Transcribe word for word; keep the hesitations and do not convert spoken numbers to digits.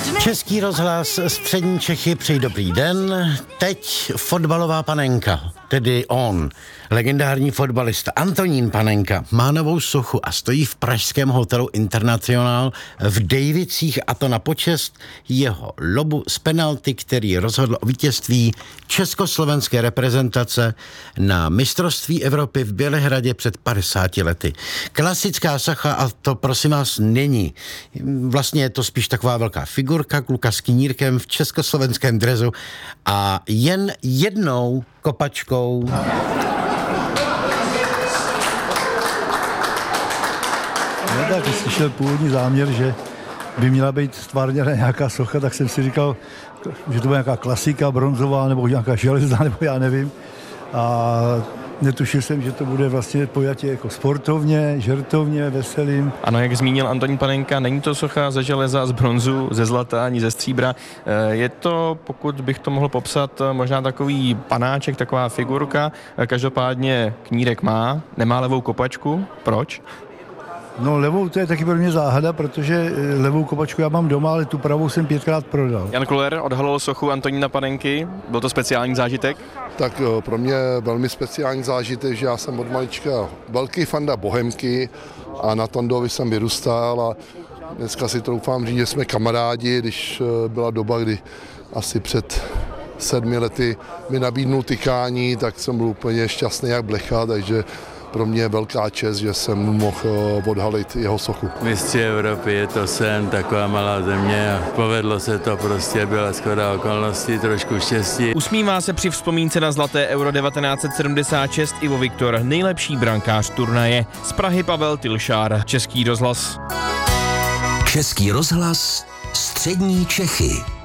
Český rozhlas Střední Čechy, přeji dobrý den. Teď fotbalová panenka, tedy on, legendární fotbalista Antonín Panenka, má novou sochu a stojí v pražském hotelu International v Dejvicích, a to na počest jeho lobu z penalty, který rozhodl o vítězství československé reprezentace na mistrovství Evropy v Bělehradě před padesáti lety. Klasická socha, a to prosím vás není. Vlastně je to spíš taková velká figurka kluka s knírkem v československém dresu a jen jednou kopačkou No tak, když slyšel původní záměr, že by měla být stvárněna nějaká socha, tak jsem si říkal, že to bude nějaká klasika, bronzová, nebo nějaká železná, nebo já nevím. A netušil jsem, že to bude vlastně pojatě jako sportovně, žertovně, veselým. Ano, jak zmínil Antonín Panenka, není to socha ze železa, z bronzu, ze zlata ani ze stříbra. Je to, pokud bych to mohl popsat, možná takový panáček, taková figurka. Každopádně knírek má, nemá levou kopačku. Proč? No levou, to je taky pro mě záhada, protože levou kopačku já mám doma, ale tu pravou jsem pětkrát prodal. Jan Kuller odhalil sochu Antonína Panenky. Byl to speciální zážitek? Tak pro mě velmi speciální zážitek, že já jsem od malička velký fanda Bohemky a na Tondovi jsem vyrůstal a dneska si troufám říct, že jsme kamarádi, když byla doba, kdy asi před sedmi lety mi nabídnul tykání, tak jsem byl úplně šťastný jak blecha, takže pro mě je velká čest, že jsem mohl odhalit jeho sochu. Mistři Evropy, je to sen, taková malá země a povedlo se to, prostě byla shoda okolností, trošku štěstí. Usmívá se při vzpomínce na zlaté Euro devatenáct set sedmdesát šest Ivo Viktor, nejlepší brankář turnaje. Z Prahy Pavel Tilšár, Český rozhlas. Český rozhlas Střední Čechy.